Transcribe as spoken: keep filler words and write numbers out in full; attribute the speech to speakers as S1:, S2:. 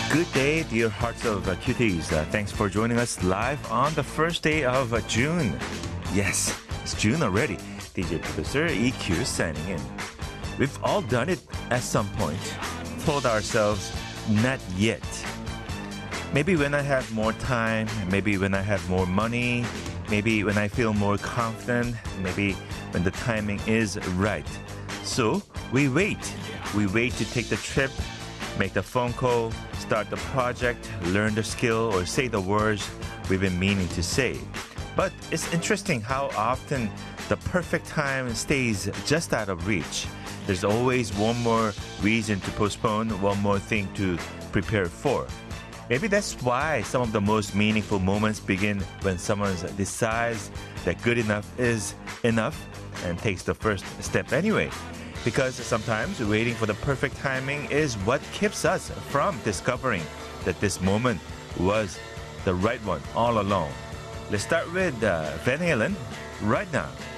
S1: Good day, dear hearts of uh, cuties. Uh, thanks for joining us live on the first day of uh, June. Yes, it's June already. D J producer E Q signing in. We've all done it at some point. Told ourselves, not yet. Maybe when I have more time, maybe when I have more money, maybe when I feel more confident, maybe when the timing is right. So we wait. We wait to take the trip, make the phone call, start the project, learn the skill, or say the words we've been meaning to say. But it's interesting how often the perfect time stays just out of reach. There's always one more reason to postpone, one more thing to prepare for. Maybe that's why some of the most meaningful moments begin when someone decides that good enough is enough and takes the first step anyway. Because sometimes waiting for the perfect timing is what keeps us from discovering that this moment was the right one all along. Let's start with uh, Van Halen right now.